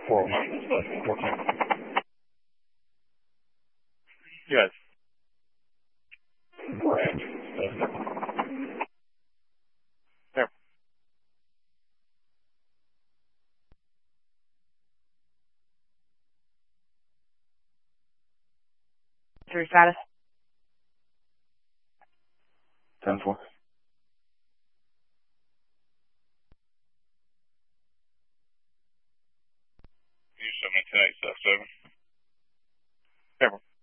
401. Working. Yes. Correct. Yep. Through status. 10-4. You 17 8 7.